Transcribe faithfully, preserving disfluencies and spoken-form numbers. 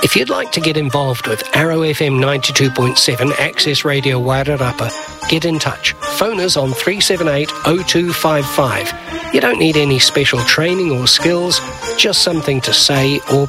If you'd like to get involved with Arrow F M ninety-two point seven Access Radio Wairarapa, get in touch. Phone us on three seven eight, oh two five five. You don't need any special training or skills, just something to say or